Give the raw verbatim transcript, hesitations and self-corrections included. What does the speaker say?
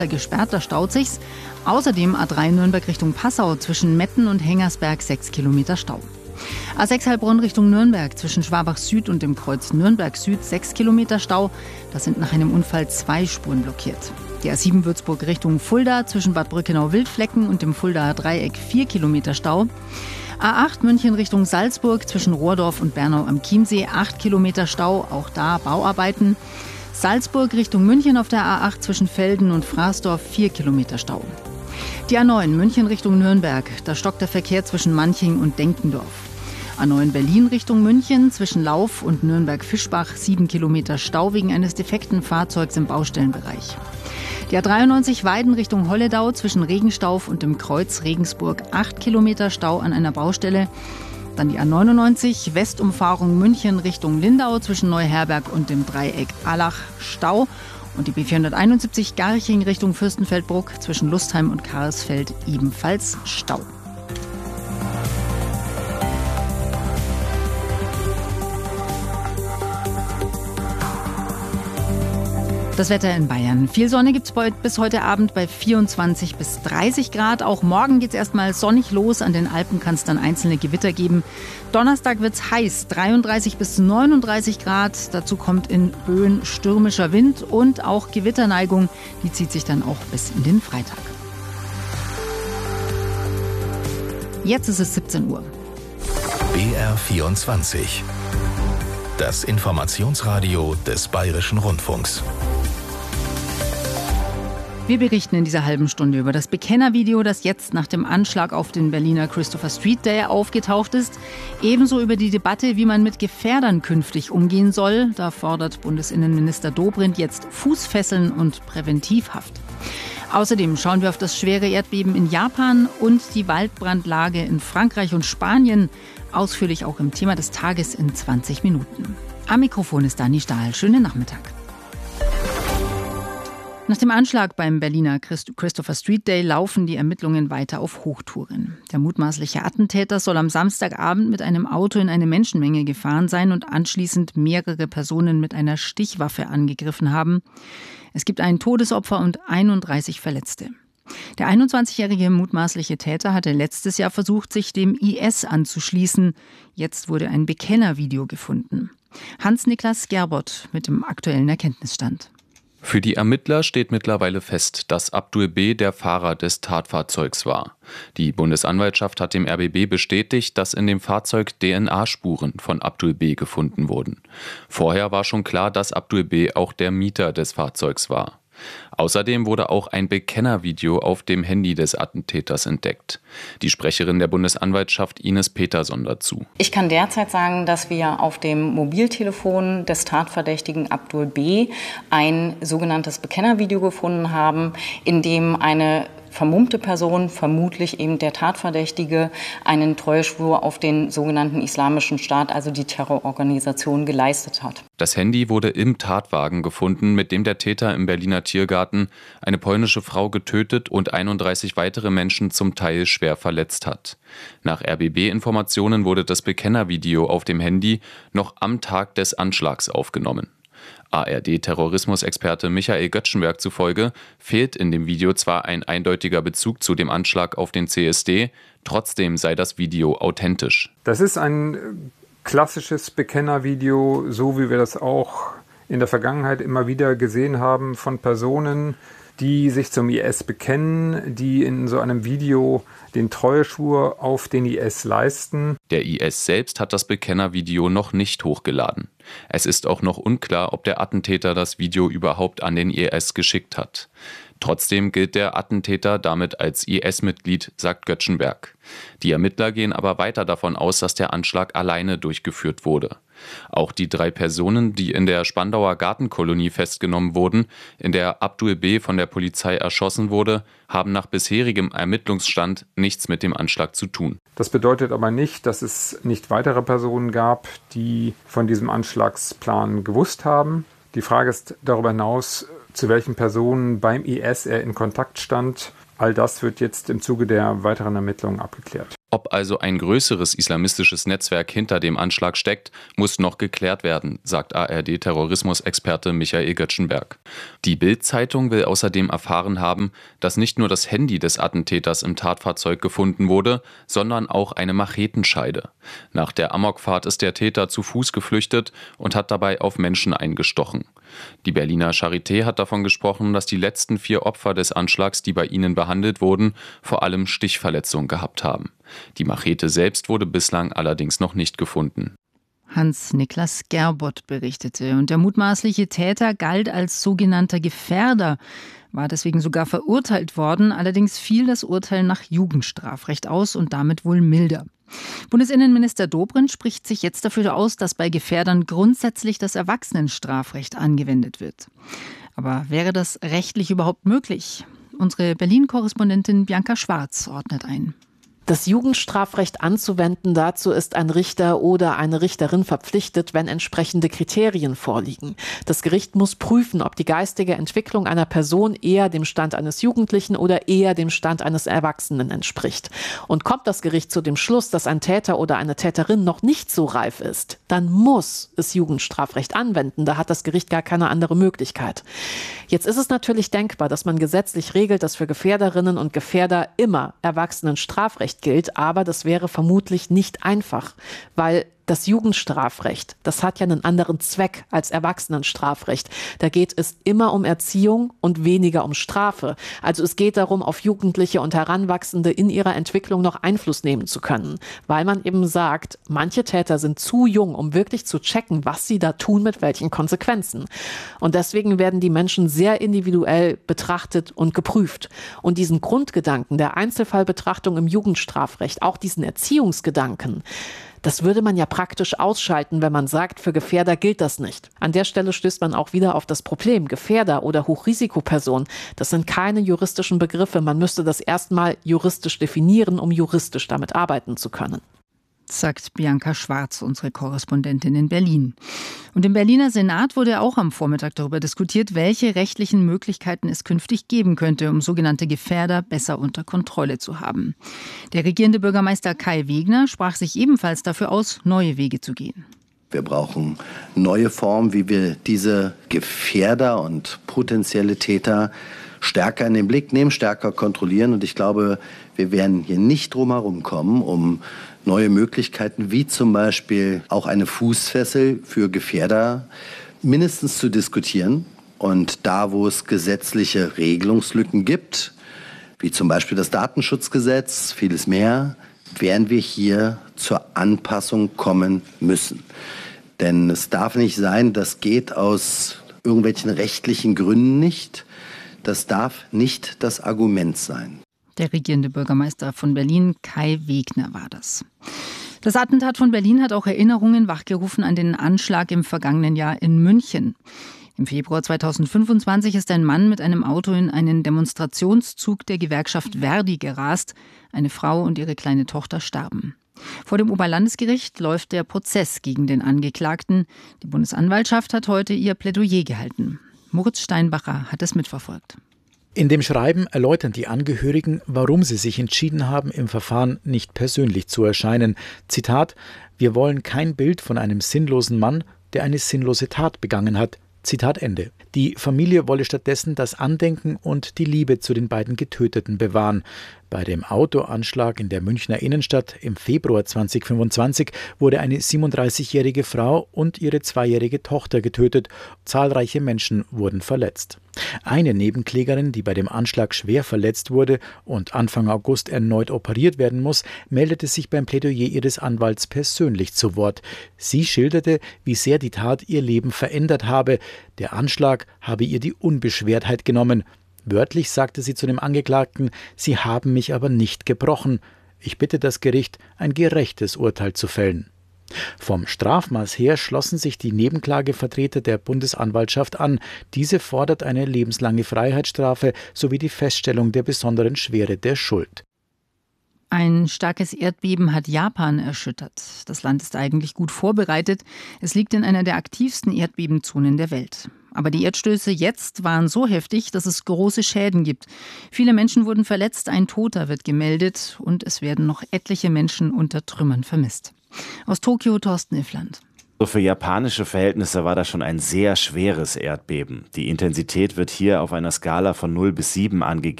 gesperrt, da staut sich's. Außerdem A drei Nürnberg Richtung Passau zwischen Metten und Hengersberg sechs Kilometer Stau. A sechs Heilbronn Richtung Nürnberg zwischen Schwabach Süd und dem Kreuz Nürnberg Süd sechs Kilometer Stau. Da sind nach einem Unfall zwei Spuren blockiert. Die A sieben Würzburg Richtung Fulda zwischen Bad Brückenau-Wildflecken und dem Fuldaer Dreieck vier Kilometer Stau. A acht München Richtung Salzburg zwischen Rohrdorf und Bernau am Chiemsee acht Kilometer Stau, auch da Bauarbeiten. Salzburg Richtung München auf der A acht zwischen Velden und Fraßdorf vier Kilometer Stau. Die A neun München Richtung Nürnberg, da stockt der Verkehr zwischen Manching und Denkendorf. A neun Berlin Richtung München zwischen Lauf und Nürnberg-Fischbach sieben Kilometer Stau wegen eines defekten Fahrzeugs im Baustellenbereich. Die A dreiundneunzig Weiden Richtung Holledau zwischen Regenstauf und dem Kreuz Regensburg acht Kilometer Stau an einer Baustelle. Dann die A neunundneunzig Westumfahrung München Richtung Lindau zwischen Neuherberg und dem Dreieck Allach Stau. Und die B vierhunderteinundsiebzig Garching Richtung Fürstenfeldbruck zwischen Lustheim und Karlsfeld ebenfalls Stau. Das Wetter in Bayern. Viel Sonne gibt es bis heute Abend bei vierundzwanzig bis dreißig Grad. Auch morgen geht es erstmal sonnig los. An den Alpen kann es dann einzelne Gewitter geben. Donnerstag wird es heiß, dreiunddreißig bis neununddreißig Grad. Dazu kommt in Böen stürmischer Wind und auch Gewitterneigung. Die zieht sich dann auch bis in den Freitag. Jetzt ist es siebzehn Uhr. B R vierundzwanzig. Das Informationsradio des Bayerischen Rundfunks. Wir berichten in dieser halben Stunde über das Bekennervideo, das jetzt nach dem Anschlag auf den Berliner Christopher Street Day aufgetaucht ist. Ebenso über die Debatte, wie man mit Gefährdern künftig umgehen soll. Da fordert Bundesinnenminister Dobrindt jetzt Fußfesseln und Präventivhaft. Außerdem schauen wir auf das schwere Erdbeben in Japan und die Waldbrandlage in Frankreich und Spanien. Ausführlich auch im Thema des Tages in zwanzig Minuten. Am Mikrofon ist Dani Stahl. Schönen Nachmittag. Nach dem Anschlag beim Berliner Christopher Street Day laufen die Ermittlungen weiter auf Hochtouren. Der mutmaßliche Attentäter soll am Samstagabend mit einem Auto in eine Menschenmenge gefahren sein und anschließend mehrere Personen mit einer Stichwaffe angegriffen haben. Es gibt ein Todesopfer und einunddreißig Verletzte. Der einundzwanzigjährige mutmaßliche Täter hatte letztes Jahr versucht, sich dem I S anzuschließen. Jetzt wurde ein Bekennervideo gefunden. Hans-Niklas Gerbert mit dem aktuellen Erkenntnisstand. Für die Ermittler steht mittlerweile fest, dass Abdul B. der Fahrer des Tatfahrzeugs war. Die Bundesanwaltschaft hat dem R B B bestätigt, dass in dem Fahrzeug D N A-Spuren von Abdul B. gefunden wurden. Vorher war schon klar, dass Abdul B. auch der Mieter des Fahrzeugs war. Außerdem wurde auch ein Bekennervideo auf dem Handy des Attentäters entdeckt. Die Sprecherin der Bundesanwaltschaft Ines Peterson dazu. Ich kann derzeit sagen, dass wir auf dem Mobiltelefon des Tatverdächtigen Abdul B. ein sogenanntes Bekennervideo gefunden haben, in dem eine vermummte Person, vermutlich eben der Tatverdächtige, einen Treueschwur auf den sogenannten Islamischen Staat, also die Terrororganisation, geleistet hat. Das Handy wurde im Tatwagen gefunden, mit dem der Täter im Berliner Tiergarten eine polnische Frau getötet und einunddreißig weitere Menschen zum Teil schwer verletzt hat. Nach R B B-Informationen wurde das Bekennervideo auf dem Handy noch am Tag des Anschlags aufgenommen. A R D-Terrorismusexperte Michael Göttschenberg zufolge fehlt in dem Video zwar ein eindeutiger Bezug zu dem Anschlag auf den C S D, trotzdem sei das Video authentisch. Das ist ein klassisches Bekennervideo, so wie wir das auch in der Vergangenheit immer wieder gesehen haben von Personen, die sich zum I S bekennen, die in so einem Video den Treueschwur auf den I S leisten. Der I S selbst hat das Bekennervideo noch nicht hochgeladen. Es ist auch noch unklar, ob der Attentäter das Video überhaupt an den I S geschickt hat. Trotzdem gilt der Attentäter damit als I S-Mitglied, sagt Göttschenberg. Die Ermittler gehen aber weiter davon aus, dass der Anschlag alleine durchgeführt wurde. Auch die drei Personen, die in der Spandauer Gartenkolonie festgenommen wurden, in der Abdul B. von der Polizei erschossen wurde, haben nach bisherigem Ermittlungsstand nichts mit dem Anschlag zu tun. Das bedeutet aber nicht, dass es nicht weitere Personen gab, die von diesem Anschlagsplan gewusst haben. Die Frage ist darüber hinaus, zu welchen Personen beim I S er in Kontakt stand. All das wird jetzt im Zuge der weiteren Ermittlungen abgeklärt. Ob also ein größeres islamistisches Netzwerk hinter dem Anschlag steckt, muss noch geklärt werden, sagt A R D-Terrorismusexperte Michael Göttschenberg. Die Bild-Zeitung will außerdem erfahren haben, dass nicht nur das Handy des Attentäters im Tatfahrzeug gefunden wurde, sondern auch eine Machetenscheide. Nach der Amokfahrt ist der Täter zu Fuß geflüchtet und hat dabei auf Menschen eingestochen. Die Berliner Charité hat davon gesprochen, dass die letzten vier Opfer des Anschlags, die bei ihnen behandelt wurden, vor allem Stichverletzungen gehabt haben. Die Machete selbst wurde bislang allerdings noch nicht gefunden. Hans-Niklas Gerbott berichtete. Und der mutmaßliche Täter galt als sogenannter Gefährder, war deswegen sogar verurteilt worden. Allerdings fiel das Urteil nach Jugendstrafrecht aus und damit wohl milder. Bundesinnenminister Dobrindt spricht sich jetzt dafür aus, dass bei Gefährdern grundsätzlich das Erwachsenenstrafrecht angewendet wird. Aber wäre das rechtlich überhaupt möglich? Unsere Berlin-Korrespondentin Bianca Schwarz ordnet ein. Das Jugendstrafrecht anzuwenden, dazu ist ein Richter oder eine Richterin verpflichtet, wenn entsprechende Kriterien vorliegen. Das Gericht muss prüfen, ob die geistige Entwicklung einer Person eher dem Stand eines Jugendlichen oder eher dem Stand eines Erwachsenen entspricht. Und kommt das Gericht zu dem Schluss, dass ein Täter oder eine Täterin noch nicht so reif ist, dann muss es Jugendstrafrecht anwenden. Da hat das Gericht gar keine andere Möglichkeit. Jetzt ist es natürlich denkbar, dass man gesetzlich regelt, dass für Gefährderinnen und Gefährder immer Erwachsenenstrafrecht gilt, aber das wäre vermutlich nicht einfach, weil das Jugendstrafrecht, das hat ja einen anderen Zweck als Erwachsenenstrafrecht. Da geht es immer um Erziehung und weniger um Strafe. Also es geht darum, auf Jugendliche und Heranwachsende in ihrer Entwicklung noch Einfluss nehmen zu können, weil man eben sagt, manche Täter sind zu jung, um wirklich zu checken, was sie da tun, mit welchen Konsequenzen. Und deswegen werden die Menschen sehr individuell betrachtet und geprüft. Und diesen Grundgedanken der Einzelfallbetrachtung im Jugendstrafrecht, auch diesen Erziehungsgedanken, das würde man ja praktisch ausschalten, wenn man sagt, für Gefährder gilt das nicht. An der Stelle stößt man auch wieder auf das Problem. Gefährder oder Hochrisikoperson, das sind keine juristischen Begriffe. Man müsste das erstmal juristisch definieren, um juristisch damit arbeiten zu können. Sagt Bianca Schwarz, unsere Korrespondentin in Berlin. Und im Berliner Senat wurde auch am Vormittag darüber diskutiert, welche rechtlichen Möglichkeiten es künftig geben könnte, um sogenannte Gefährder besser unter Kontrolle zu haben. Der regierende Bürgermeister Kai Wegner sprach sich ebenfalls dafür aus, neue Wege zu gehen. Wir brauchen neue Formen, wie wir diese Gefährder und potenzielle Täter stärker in den Blick nehmen, stärker kontrollieren. Und ich glaube, wir werden hier nicht drum herum kommen, um neue Möglichkeiten, wie zum Beispiel auch eine Fußfessel für Gefährder, mindestens zu diskutieren. Und da, wo es gesetzliche Regelungslücken gibt, wie zum Beispiel das Datenschutzgesetz, vieles mehr, werden wir hier zur Anpassung kommen müssen. Denn es darf nicht sein, das geht aus irgendwelchen rechtlichen Gründen nicht. Das darf nicht das Argument sein. Der regierende Bürgermeister von Berlin, Kai Wegner, war das. Das Attentat von Berlin hat auch Erinnerungen wachgerufen an den Anschlag im vergangenen Jahr in München. Im Februar zweitausendfünfundzwanzig ist ein Mann mit einem Auto in einen Demonstrationszug der Gewerkschaft Verdi gerast. Eine Frau und ihre kleine Tochter starben. Vor dem Oberlandesgericht läuft der Prozess gegen den Angeklagten. Die Bundesanwaltschaft hat heute ihr Plädoyer gehalten. Moritz Steinbacher hat es mitverfolgt. In dem Schreiben erläutern die Angehörigen, warum sie sich entschieden haben, im Verfahren nicht persönlich zu erscheinen. Zitat: Wir wollen kein Bild von einem sinnlosen Mann, der eine sinnlose Tat begangen hat. Zitat Ende. Die Familie wolle stattdessen das Andenken und die Liebe zu den beiden Getöteten bewahren. Bei dem Autoanschlag in der Münchner Innenstadt im Februar zweitausendfünfundzwanzig wurde eine siebenunddreißigjährige Frau und ihre zweijährige Tochter getötet. Zahlreiche Menschen wurden verletzt. Eine Nebenklägerin, die bei dem Anschlag schwer verletzt wurde und Anfang August erneut operiert werden muss, meldete sich beim Plädoyer ihres Anwalts persönlich zu Wort. Sie schilderte, wie sehr die Tat ihr Leben verändert habe. Der Anschlag habe ihr die Unbeschwertheit genommen. Wörtlich sagte sie zu dem Angeklagten: Sie haben mich aber nicht gebrochen. Ich bitte das Gericht, ein gerechtes Urteil zu fällen. Vom Strafmaß her schlossen sich die Nebenklagevertreter der Bundesanwaltschaft an. Diese fordert eine lebenslange Freiheitsstrafe sowie die Feststellung der besonderen Schwere der Schuld. Ein starkes Erdbeben hat Japan erschüttert. Das Land ist eigentlich gut vorbereitet. Es liegt in einer der aktivsten Erdbebenzonen der Welt. Aber die Erdstöße jetzt waren so heftig, dass es große Schäden gibt. Viele Menschen wurden verletzt, ein Toter wird gemeldet und es werden noch etliche Menschen unter Trümmern vermisst. Aus Tokio, Thorsten Iffland. Für japanische Verhältnisse war das schon ein sehr schweres Erdbeben. Die Intensität wird hier auf einer Skala von null bis sieben angegeben.